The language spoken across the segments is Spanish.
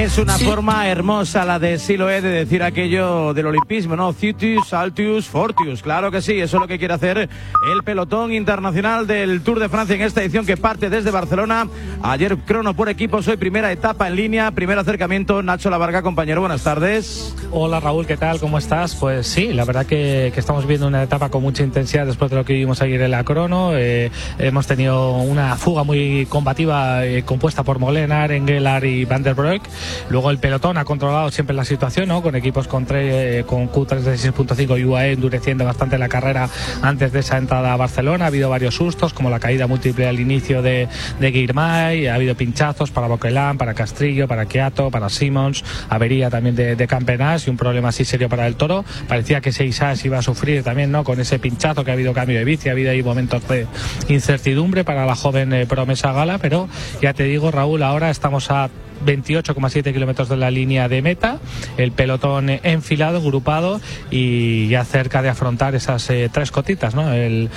Es una forma hermosa la de Siloé de decir aquello del olimpismo, ¿no? Citius, Altius, Fortius. Claro que sí, eso es lo que quiere hacer el pelotón internacional del Tour de Francia en esta edición que parte desde Barcelona. Ayer crono por equipos, hoy primera etapa en línea, primer acercamiento. Nacho Lavarga, compañero, buenas tardes. Hola Raúl, ¿qué tal? ¿Cómo estás? Pues sí, la verdad que estamos viendo una etapa con mucha intensidad después de lo que vimos ayer en la crono. Hemos tenido una fuga muy combativa compuesta por Molenaar, Engelhard y Van der Broek. Luego el pelotón ha controlado siempre la situación, ¿no? Con equipos con Q3 de 6.5 y UAE endureciendo bastante la carrera antes de esa entrada a Barcelona. Ha habido varios sustos, como la caída múltiple al inicio de Girmay, ha habido pinchazos para Boquelán, para Castrillo, para Queato, para Simons, avería también de Campenas y un problema así serio para el Toro. Parecía que Seixas iba a sufrir también, ¿no? Con ese pinchazo, que ha habido cambio de bici, ha habido ahí momentos de incertidumbre para la joven promesa gala, pero ya te digo, Raúl, ahora estamos a 28,7 kilómetros de la línea de meta, el pelotón enfilado, agrupado y ya cerca de afrontar esas tres cotitas, ¿no?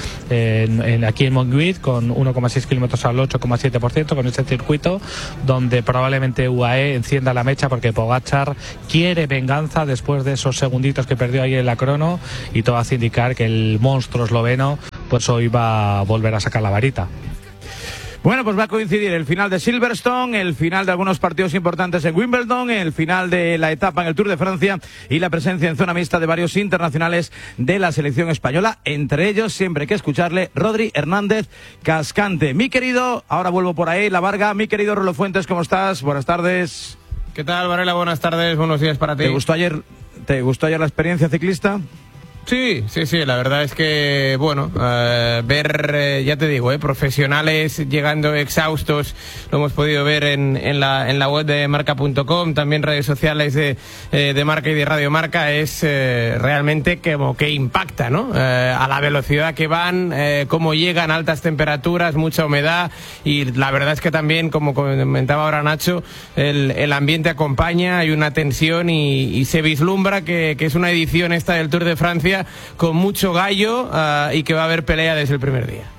Aquí en Montjuïc con 1,6 kilómetros al 8,7%, con ese circuito donde probablemente UAE encienda la mecha porque Pogačar quiere venganza después de esos segunditos que perdió ahí en la crono, y todo hace indicar que el monstruo esloveno pues hoy va a volver a sacar la varita. Bueno, pues va a coincidir el final de Silverstone, el final de algunos partidos importantes en Wimbledon, el final de la etapa en el Tour de Francia y la presencia en zona mixta de varios internacionales de la selección española, entre ellos, siempre hay que escucharle, Rodri Hernández Cascante. Mi querido, ahora vuelvo por ahí, Lavarga, mi querido Rolo Fuentes, ¿cómo estás? Buenas tardes. ¿Qué tal, Varela? Buenas tardes, buenos días para ti. ¿Te gustó ayer la experiencia ciclista? Sí, la verdad es que, bueno, ver, ya te digo, profesionales llegando exhaustos, lo hemos podido ver en la web de marca.com, también redes sociales de Marca y de Radio Marca, es realmente como que impacta, ¿no? A la velocidad que van, cómo llegan, altas temperaturas, mucha humedad, y la verdad es que también, como comentaba ahora Nacho, el ambiente acompaña, hay una tensión y se vislumbra que es una edición esta del Tour de Francia con mucho gallo y que va a haber pelea desde el primer día.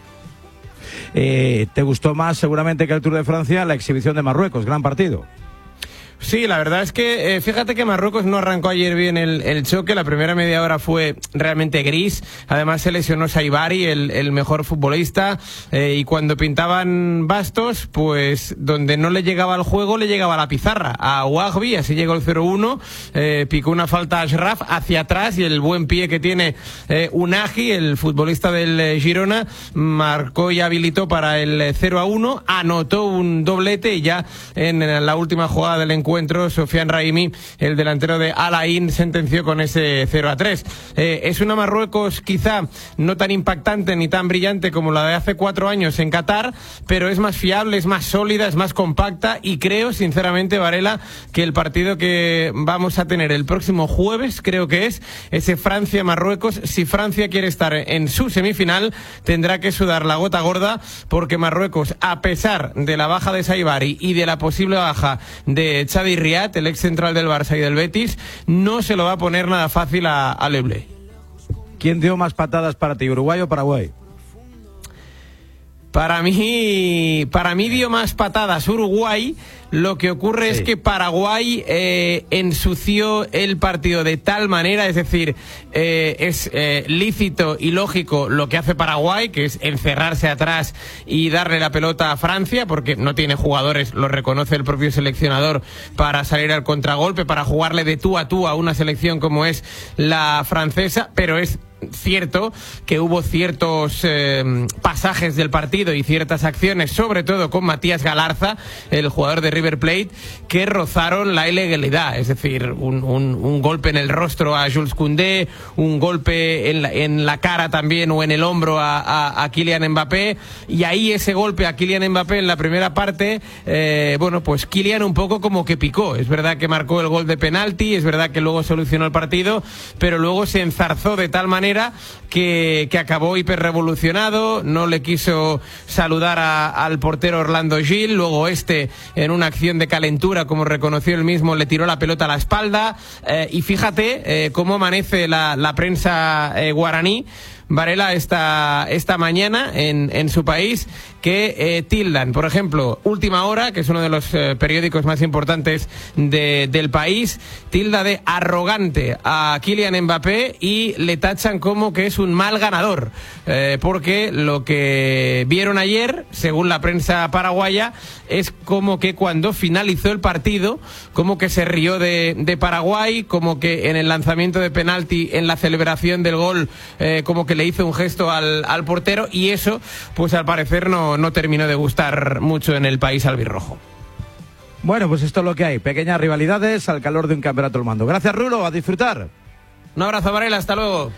¿Te gustó más seguramente que el Tour de Francia la exhibición de Marruecos? Gran partido. Sí, la verdad es que fíjate que Marruecos no arrancó ayer bien el choque. La primera media hora fue realmente gris. Además se lesionó Saibari, el mejor futbolista, y cuando pintaban bastos, pues donde no le llegaba el juego le llegaba la pizarra a Wahbi, así llegó el 0-1, picó una falta a Ashraf hacia atrás, y el buen pie que tiene Unagi, el futbolista del Girona, marcó y habilitó para el 0-1, anotó un doblete, y ya en la última jugada del encuentro Sofiane Raimi, el delantero de Al Ain, sentenció con ese 0-3. Es una Marruecos quizá no tan impactante ni tan brillante como la de hace 4 años en Qatar, pero es más fiable, es más sólida, es más compacta, y creo sinceramente, Varela, que el partido que vamos a tener el próximo jueves, creo que es ese Francia-Marruecos, si Francia quiere estar en su semifinal, tendrá que sudar la gota gorda, porque Marruecos, a pesar de la baja de Saibari y de la posible baja de Chadi Riad, el ex central del Barça y del Betis, no se lo va a poner nada fácil a Le Blé. ¿Quién dio más patadas para ti, Uruguay o Paraguay? Para mí dio más patadas Uruguay. Lo que ocurre es que Paraguay ensució el partido de tal manera, es decir, es lícito y lógico lo que hace Paraguay, que es encerrarse atrás y darle la pelota a Francia, porque no tiene jugadores, lo reconoce el propio seleccionador, para salir al contragolpe, para jugarle de tú a una selección como es la francesa, pero es cierto que hubo ciertos pasajes del partido y ciertas acciones, sobre todo con Matías Galarza, el jugador de River Plate, que rozaron la ilegalidad, es decir, un golpe en el rostro a Jules Koundé, un golpe en la cara también, o en el hombro a Kylian Mbappé, y ahí ese golpe a Kylian Mbappé en la primera parte, bueno, pues Kylian un poco como que picó. Es verdad que marcó el gol de penalti, es verdad que luego solucionó el partido, pero luego se enzarzó de tal manera que acabó hiperrevolucionado, no le quiso saludar al portero Orlando Gil, luego en una acción de calentura, como reconoció él mismo, le tiró la pelota a la espalda, y fíjate cómo amanece la prensa guaraní, Varela esta mañana en su país, que tildan, por ejemplo, Última Hora, que es uno de los periódicos más importantes del país, tilda de arrogante a Kylian Mbappé y le tachan como que es un mal ganador, porque lo que vieron ayer, según la prensa paraguaya, es como que cuando finalizó el partido, como que se rió de Paraguay, como que en el lanzamiento de penalti, en la celebración del gol, como que le hizo un gesto al portero, y eso, pues al parecer no terminó de gustar mucho en el país albirrojo. Bueno, pues esto es lo que hay, pequeñas rivalidades al calor de un campeonato al mando. Gracias, Rulo, a disfrutar. Un abrazo, Varela, hasta luego.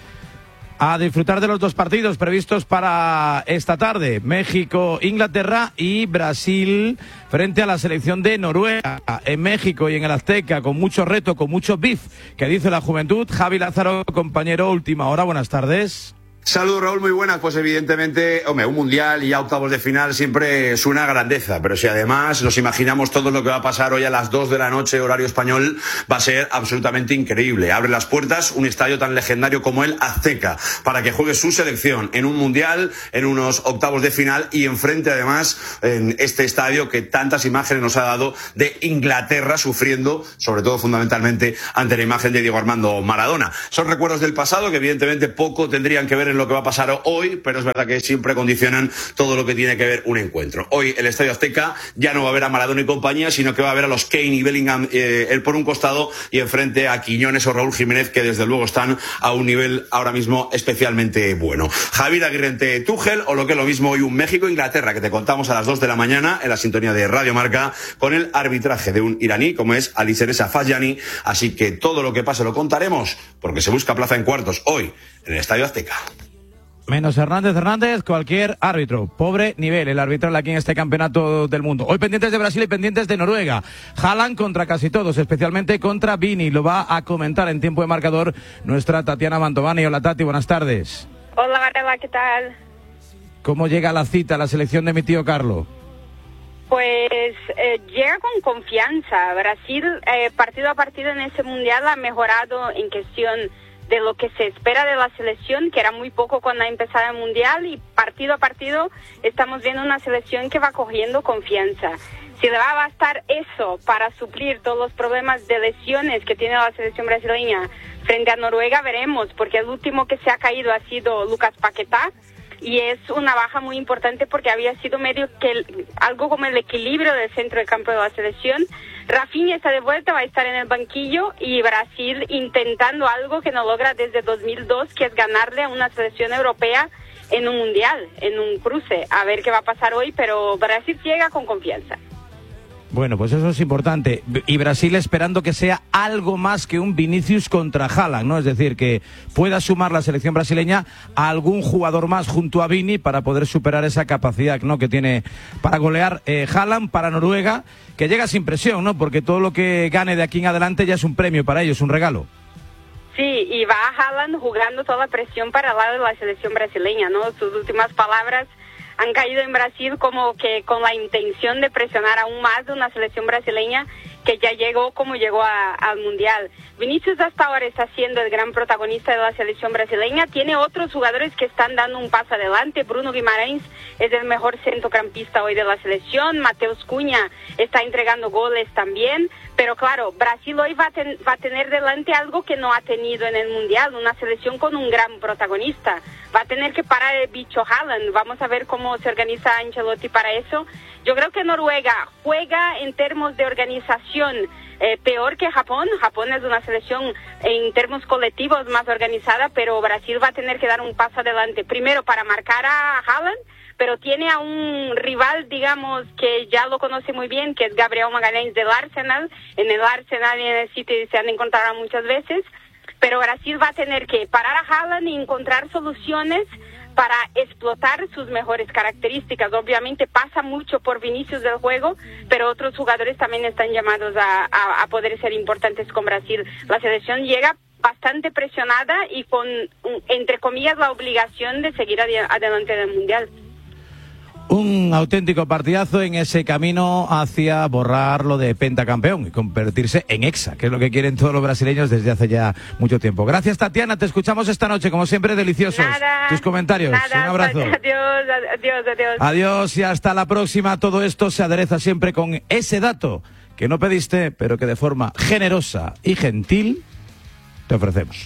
A disfrutar de los dos partidos previstos para esta tarde: México-Inglaterra y Brasil frente a la selección de Noruega. En México y en el Azteca, con mucho reto, con mucho beef, que dice la juventud. Javi Lázaro, compañero, Última Hora, buenas tardes. Saludos, Raúl, muy buenas. Pues evidentemente, hombre, un mundial y ya octavos de final siempre es una grandeza, pero si además nos imaginamos todo lo que va a pasar hoy a las 2 de la noche, horario español, va a ser absolutamente increíble. Abre las puertas un estadio tan legendario como el Azteca para que juegue su selección en un mundial, en unos octavos de final, y enfrente además en este estadio que tantas imágenes nos ha dado de Inglaterra sufriendo, sobre todo fundamentalmente ante la imagen de Diego Armando Maradona. Son recuerdos del pasado que evidentemente poco tendrían que ver en lo que va a pasar hoy, pero es verdad que siempre condicionan todo lo que tiene que ver un encuentro. Hoy el Estadio Azteca ya no va a ver a Maradona y compañía, sino que va a ver a los Kane y Bellingham, él por un costado, y enfrente a Quiñones o Raúl Jiménez, que desde luego están a un nivel ahora mismo especialmente bueno. Javier Aguirre ante Tuchel, o lo que es lo mismo hoy un México-Inglaterra, que te contamos a las 2 de la mañana en la sintonía de Radio Marca, con el arbitraje de un iraní como es Ali Seresa Fajani. Así que todo lo que pase lo contaremos, porque se busca plaza en cuartos hoy en el Estadio Azteca. Menos Hernández, cualquier árbitro. Pobre nivel el arbitral aquí en este campeonato del mundo. Hoy pendientes de Brasil y pendientes de Noruega. Haaland contra casi todos, especialmente contra Vini. Lo va a comentar en tiempo de marcador nuestra Tatiana Mantovani. Hola, Tati, buenas tardes. Hola, Varela, ¿qué tal? ¿Cómo llega la cita, la selección de mi tío Carlo? Pues llega con confianza. Brasil, partido a partido en ese mundial, ha mejorado en cuestión de lo que se espera de la selección, que era muy poco cuando ha empezado el mundial, y partido a partido estamos viendo una selección que va cogiendo confianza. Si le va a bastar eso para suplir todos los problemas de lesiones que tiene la selección brasileña frente a Noruega, veremos, porque el último que se ha caído ha sido Lucas Paquetá, y es una baja muy importante porque había sido medio que algo como el equilibrio del centro del campo de la selección. Rafinha está de vuelta, va a estar en el banquillo, y Brasil intentando algo que no logra desde 2002, que es ganarle a una selección europea en un mundial, en un cruce. A ver qué va a pasar hoy, pero Brasil llega con confianza. Bueno, pues eso es importante. Y Brasil esperando que sea algo más que un Vinicius contra Haaland, ¿no? Es decir, que pueda sumar la selección brasileña a algún jugador más junto a Vini para poder superar esa capacidad, ¿no?, que tiene para golear Haaland, para Noruega, que llega sin presión, ¿no? Porque todo lo que gane de aquí en adelante ya es un premio para ellos, un regalo. Sí, y va a Haaland jugando toda la presión para el lado de la selección brasileña, ¿no? Sus últimas palabras han caído en Brasil como que con la intención de presionar aún más de una selección brasileña que ya llegó como llegó al Mundial. Vinicius hasta ahora está siendo el gran protagonista de la selección brasileña. Tiene otros jugadores que están dando un paso adelante. Bruno Guimarães es el mejor centrocampista hoy de la selección. Mateus Cunha está entregando goles también. Pero claro, Brasil hoy va a tener delante algo que no ha tenido en el Mundial, una selección con un gran protagonista. Va a tener que parar el bicho Haaland. Vamos a ver cómo se organiza Ancelotti para eso. Yo creo que Noruega juega en términos de organización peor que Japón. Japón es una selección en términos colectivos más organizada, pero Brasil va a tener que dar un paso adelante. Primero para marcar a Haaland, pero tiene a un rival, digamos, que ya lo conoce muy bien, que es Gabriel Magalhães del Arsenal. En el Arsenal y en el City se han encontrado muchas veces, pero Brasil va a tener que parar a Haaland y encontrar soluciones para explotar sus mejores características. Obviamente pasa mucho por Vinicius del juego, pero otros jugadores también están llamados a poder ser importantes con Brasil. La selección llega bastante presionada y con, entre comillas, la obligación de seguir adelante del Mundial. Un auténtico partidazo en ese camino hacia borrar lo de pentacampeón y convertirse en hexa, que es lo que quieren todos los brasileños desde hace ya mucho tiempo. Gracias, Tatiana, te escuchamos esta noche, como siempre, deliciosos tus comentarios. Un abrazo. Adiós. Adiós y hasta la próxima. Todo esto se adereza siempre con ese dato que no pediste, pero que de forma generosa y gentil te ofrecemos.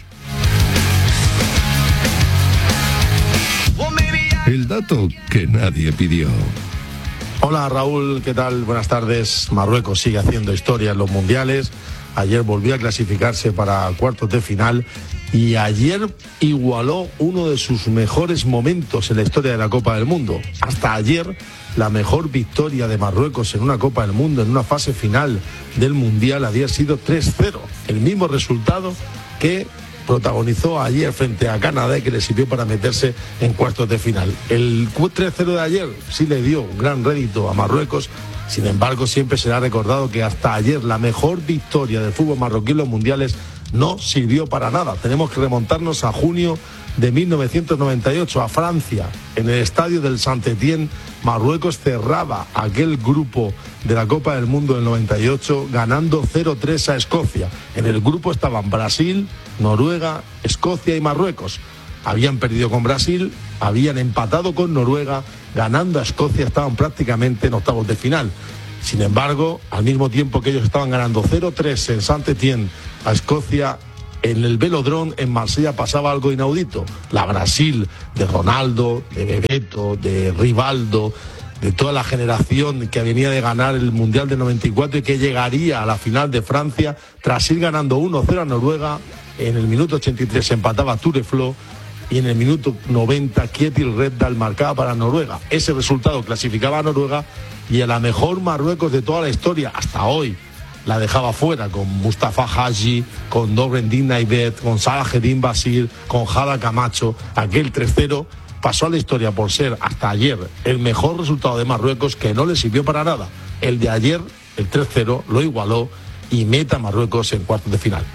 El dato que nadie pidió. Hola Raúl, ¿qué tal? Buenas tardes. Marruecos sigue haciendo historia en los mundiales. Ayer volvió a clasificarse para cuartos de final y ayer igualó uno de sus mejores momentos en la historia de la Copa del Mundo. Hasta ayer, la mejor victoria de Marruecos en una Copa del Mundo, en una fase final del Mundial, había sido 3-0. El mismo resultado que protagonizó ayer frente a Canadá y que le sirvió para meterse en cuartos de final. El 3-0 de ayer sí le dio un gran rédito a Marruecos. Sin embargo, siempre será recordado que hasta ayer la mejor victoria del fútbol marroquí en los mundiales no sirvió para nada. Tenemos que remontarnos a junio de 1998, a Francia, en el estadio del Saint-Étienne. Marruecos cerraba aquel grupo de la Copa del Mundo del 98 ganando 0-3 a Escocia. En el grupo estaban Brasil, Noruega, Escocia y Marruecos. Habían perdido con Brasil, habían empatado con Noruega, ganando a Escocia, estaban prácticamente en octavos de final. Sin embargo, al mismo tiempo que ellos estaban ganando 0-3 en Saint-Étienne a Escocia, en el Velodrome en Marsella pasaba algo inaudito. La Brasil de Ronaldo, de Bebeto, de Rivaldo, de toda la generación que venía de ganar el Mundial del 94 y que llegaría a la final de Francia tras ir ganando 1-0 a Noruega. En el minuto 83 empataba Tureflo y en el minuto 90 Kjetil Rekdal marcaba para Noruega. Ese resultado clasificaba a Noruega y a la mejor Marruecos de toda la historia hasta hoy la dejaba fuera, con Mustafa Haji, con Noreddin Naibet, con Salaheddin Basir, con Jada Camacho. Aquel 3-0 pasó a la historia por ser hasta ayer el mejor resultado de Marruecos, que no le sirvió para nada. El de ayer, el 3-0, lo igualó y mete a Marruecos en cuartos de final.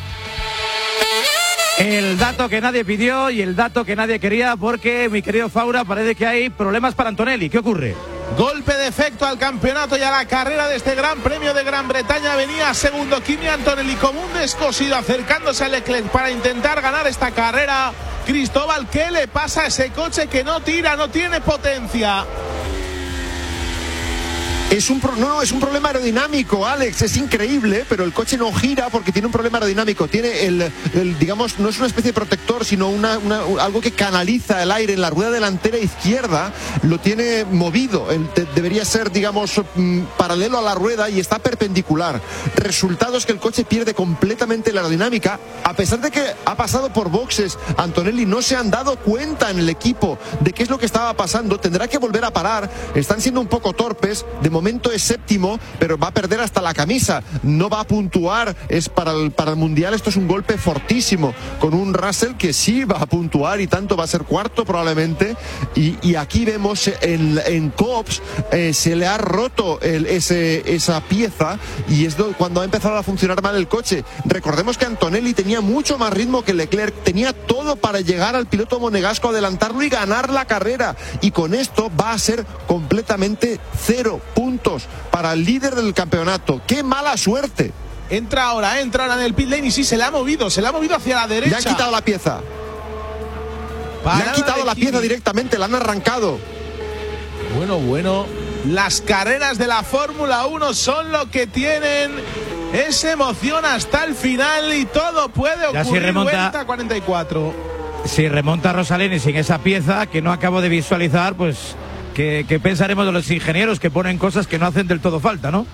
El dato que nadie pidió y el dato que nadie quería, porque, mi querido Faura, parece que hay problemas para Antonelli. ¿Qué ocurre? Golpe de efecto al campeonato y a la carrera de este Gran Premio de Gran Bretaña. Venía segundo Kimi Antonelli como un descosido acercándose a Leclerc para intentar ganar esta carrera. Cristóbal, ¿qué le pasa a ese coche que no tira, no tiene potencia? Es un problema aerodinámico, Alex, es increíble, pero el coche no gira porque tiene un problema aerodinámico. Tiene digamos, no es una especie de protector, sino algo que canaliza el aire en la rueda delantera izquierda, lo tiene movido. Debería ser, digamos, paralelo a la rueda y está perpendicular. Resultado es que el coche pierde completamente la aerodinámica. A pesar de que ha pasado por boxes, Antonelli no se han dado cuenta en el equipo de qué es lo que estaba pasando. Tendrá que volver a parar. Están siendo un poco torpes. De momento es séptimo, pero va a perder hasta la camisa. No va a puntuar. Es para el Mundial. Esto es un golpe fortísimo. Con un Russell que sí va a puntuar y tanto, va a ser cuarto probablemente. Y aquí vemos en Coops se le ha roto esa pieza y es cuando ha empezado a funcionar mal el coche. Recordemos que Antonelli tenía mucho más ritmo que Leclerc. Tenía todo para llegar al piloto monegasco, adelantarlo y ganar la carrera. Y con esto va a ser completamente 0 puntos para el líder del campeonato. ¡Qué mala suerte! Entra ahora en el pit lane y sí, se le ha movido hacia la derecha. Le han quitado la pieza. Le han quitado la pieza directamente, la han arrancado. Bueno, las carreras de la Fórmula 1 son lo que tienen. Es emoción hasta el final y todo puede ocurrir. Si remonta, vuelta 44. Si remonta Rosaleni sin esa pieza que no acabo de visualizar, pues ¿qué pensaremos de los ingenieros que ponen cosas que no hacen del todo falta, no?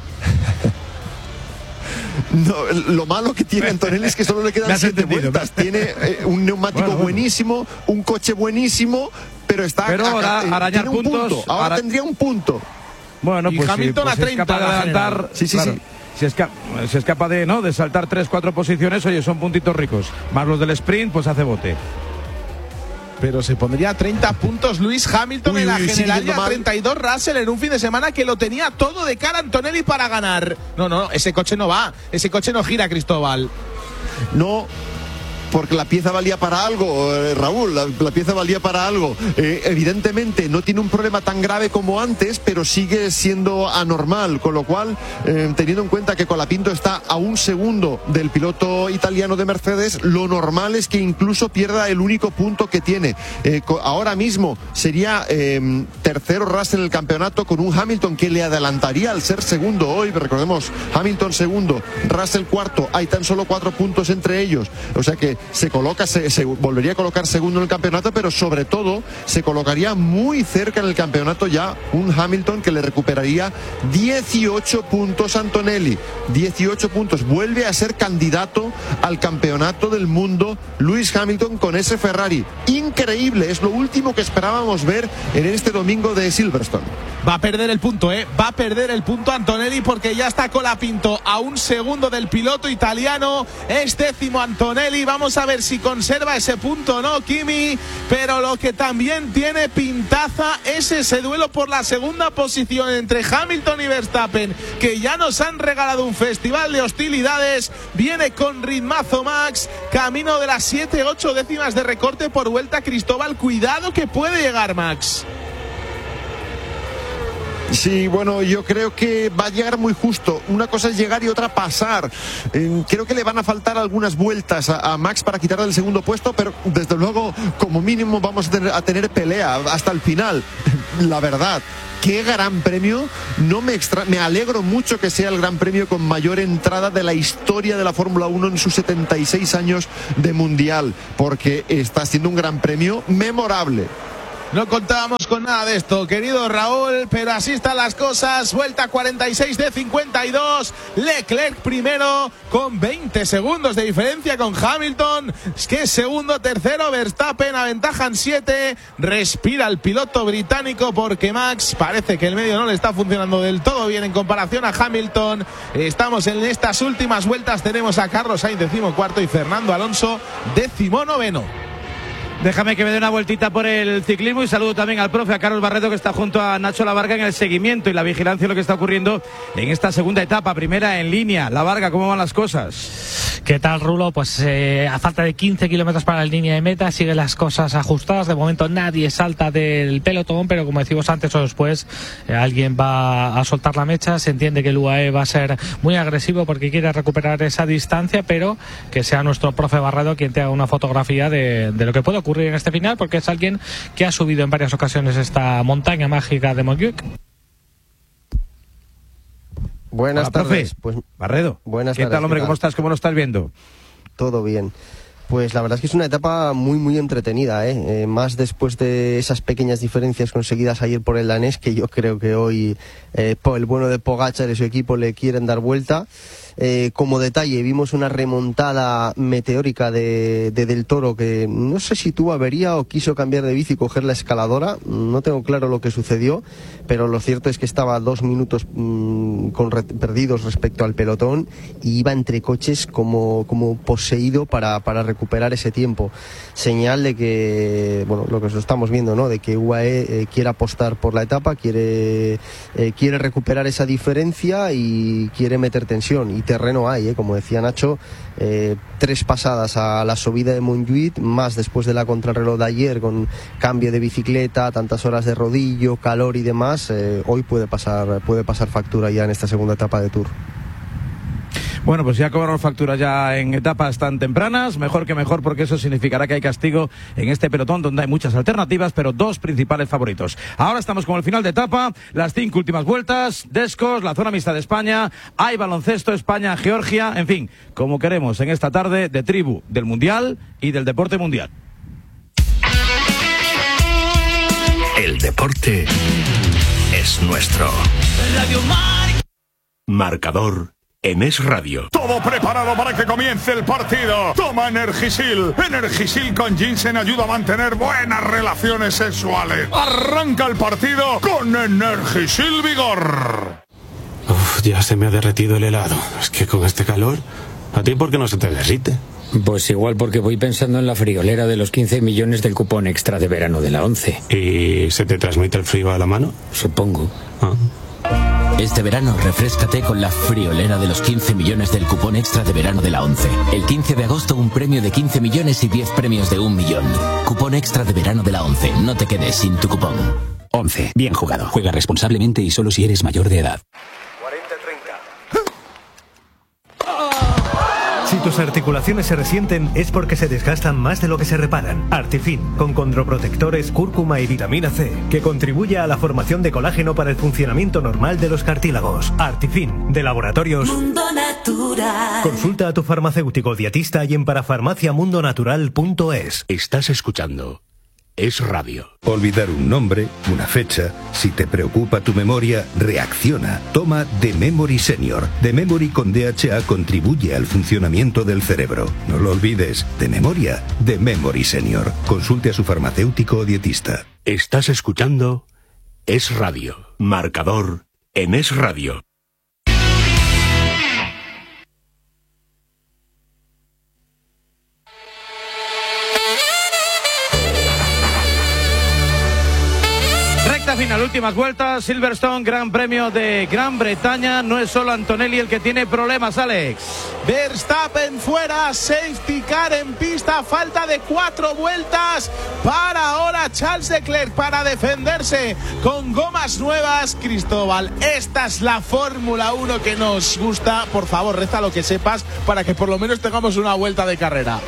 No, lo malo que tiene Antonelli es que solo le quedan 7 vueltas. Tiene un neumático buenísimo, un coche buenísimo, pero ahora arañar puntos. Ahora tendría un punto. Bueno, y pues Hamilton sí, pues a 30 es capaz de adelantar. Sí. Si es capaz de saltar 3-4 posiciones, oye, son puntitos ricos. Más los del sprint, pues hace bote. Pero se pondría 30 puntos Lewis Hamilton en la general y a 32 Russell en un fin de semana que lo tenía todo de cara a Antonelli para ganar. No, ese coche no va, ese coche no gira, Cristóbal. No, porque la pieza valía para algo, Raúl, la pieza valía para algo. Evidentemente no tiene un problema tan grave como antes, pero sigue siendo anormal, con lo cual, teniendo en cuenta que Colapinto está a un segundo del piloto italiano de Mercedes, lo normal es que incluso pierda el único punto que tiene. Ahora mismo sería tercero Russell en el campeonato, con un Hamilton que le adelantaría al ser segundo hoy. Recordemos, Hamilton segundo, Russell cuarto, hay tan solo 4 puntos entre ellos, o sea que se volvería a colocar segundo en el campeonato, pero sobre todo se colocaría muy cerca en el campeonato ya un Hamilton que le recuperaría 18 puntos a Antonelli. 18 puntos, vuelve a ser candidato al campeonato del mundo Lewis Hamilton con ese Ferrari. Increíble, es lo último que esperábamos ver en este domingo de Silverstone. Va a perder el punto, va a perder el punto Antonelli, porque ya está Colapinto a un segundo del piloto italiano. Es décimo Antonelli, vamos a ver si conserva ese punto o no, Kimi, pero lo que también tiene pintaza es ese duelo por la segunda posición entre Hamilton y Verstappen, que ya nos han regalado un festival de hostilidades. Viene con ritmazo Max, camino de las 7-8 décimas de recorte por vuelta. Cristóbal, cuidado que puede llegar Max. Sí, bueno, yo creo que va a llegar muy justo. Una cosa es llegar y otra pasar. Creo que le van a faltar algunas vueltas a Max para quitarle el segundo puesto, pero desde luego, como mínimo, vamos a tener pelea hasta el final. La verdad, qué gran premio. Me alegro mucho que sea el gran premio con mayor entrada de la historia de la Fórmula 1 en sus 76 años de mundial, porque está siendo un gran premio memorable. No contábamos con nada de esto, querido Raúl, pero así están las cosas. Vuelta 46 de 52. Leclerc primero con 20 segundos de diferencia con Hamilton, que es segundo, tercero Verstappen, aventajan 7. Respira el piloto británico porque Max parece que el medio no le está funcionando del todo bien en comparación a Hamilton. Estamos en estas últimas vueltas, tenemos a Carlos Sainz 14º y Fernando Alonso 19º. Déjame que me dé una vueltita por el ciclismo y saludo también al profe, a Carlos Barreto, que está junto a Nacho Lavarga en el seguimiento y la vigilancia de lo que está ocurriendo en esta segunda etapa, primera en línea. Lavarga, ¿cómo van las cosas? ¿Qué tal, Rulo? Pues a falta de 15 kilómetros para la línea de meta, siguen las cosas ajustadas. De momento nadie salta del pelotón, pero como decimos antes o después, alguien va a soltar la mecha. Se entiende que el UAE va a ser muy agresivo porque quiere recuperar esa distancia, pero que sea nuestro profe Barreto quien te haga una fotografía de lo que puede ocurrir en este final, porque es alguien que ha subido en varias ocasiones esta montaña mágica de Montjuic. Buenas tardes, pues Barredo. Buenas ¿Qué tardes, tal, hombre? ¿Cómo estás? ¿Cómo lo estás viendo? Todo bien. Pues la verdad es que es una etapa muy muy entretenida, más después de esas pequeñas diferencias conseguidas ayer por el danés, que yo creo que hoy el bueno de Pogačar y su equipo le quieren dar vuelta. Como detalle, vimos una remontada meteórica de Del Toro, que no sé si tuvo avería o quiso cambiar de bici y coger la escaladora. No tengo claro lo que sucedió, pero lo cierto es que estaba 2 minutos perdidos respecto al pelotón y iba entre coches como poseído para recuperar ese tiempo. Señal de que, bueno, lo que estamos viendo, ¿no? De que UAE quiere apostar por la etapa, quiere recuperar esa diferencia y quiere meter tensión. Y terreno hay, como decía Nacho, 3 pasadas a la subida de Montjuic, más después de la contrarreloj de ayer con cambio de bicicleta, tantas horas de rodillo, calor y demás. Hoy puede pasar factura ya en esta segunda etapa de Tour. Bueno, pues ya cobramos facturas ya en etapas tan tempranas, mejor que mejor, porque eso significará que hay castigo en este pelotón donde hay muchas alternativas, pero 2 principales favoritos. Ahora estamos con el final de etapa, las 5 últimas vueltas, Descos, la zona mixta de España, hay baloncesto, España, Georgia, en fin, como queremos en esta tarde de tribu del Mundial y del deporte mundial. El deporte es nuestro. Radio Marcador en Es Radio. Todo preparado para que comience el partido. Toma Energisil. Energisil con ginseng ayuda a mantener buenas relaciones sexuales. Arranca el partido con Energisil Vigor. Uf, ya se me ha derretido el helado. Es que con este calor, ¿a ti por qué no se te derrite? Pues igual porque voy pensando en la friolera de los 15 millones del cupón extra de verano de la 11. ¿Y se te transmite el frío a la mano? Supongo. Ah. Este verano refréscate con la friolera de los 15 millones del cupón extra de verano de la 11. El 15 de agosto un premio de 15 millones y 10 premios de 1 millón. Cupón extra de verano de la 11. No te quedes sin tu cupón. 11. Bien jugado. Juega responsablemente y solo si eres mayor de edad. Si tus articulaciones se resienten es porque se desgastan más de lo que se reparan. Artifin, con condroprotectores, cúrcuma y vitamina C, que contribuye a la formación de colágeno para el funcionamiento normal de los cartílagos. Artifin, de Laboratorios Mundo Natural. Consulta a tu farmacéutico dietista y en parafarmaciamundonatural.es. Estás escuchando Es Radio. Olvidar un nombre, una fecha. Si te preocupa tu memoria, reacciona. Toma The Memory Senior. The Memory con DHA contribuye al funcionamiento del cerebro. No lo olvides. De memoria, The Memory Senior. Consulte a su farmacéutico o dietista. Estás escuchando Es Radio. Marcador en Es Radio. Final, últimas vueltas, Silverstone, Gran Premio de Gran Bretaña. No es solo Antonelli el que tiene problemas, Alex. Verstappen fuera, safety car en pista, falta de 4 vueltas para ahora Charles Leclerc para defenderse con gomas nuevas. Cristóbal, esta es la Fórmula 1 que nos gusta. Por favor, reza lo que sepas para que por lo menos tengamos una vuelta de carrera.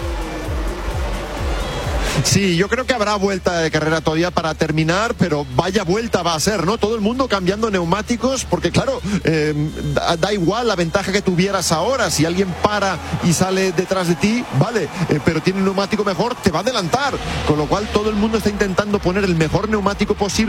Sí, yo creo que habrá vuelta de carrera todavía para terminar, pero vaya vuelta va a ser, ¿no? Todo el mundo cambiando neumáticos, porque claro, da igual la ventaja que tuvieras ahora. Si alguien para y sale detrás de ti, vale, pero tiene un neumático mejor, te va a adelantar. Con lo cual todo el mundo está intentando poner el mejor neumático posible